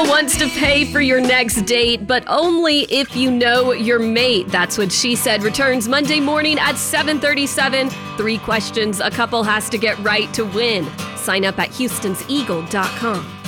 Wants to pay for your next date, but only if you know your mate. That's what she said. Returns Monday morning at 7:37. 3 questions a couple has to get right to win. Sign up at HoustonsEagle.com.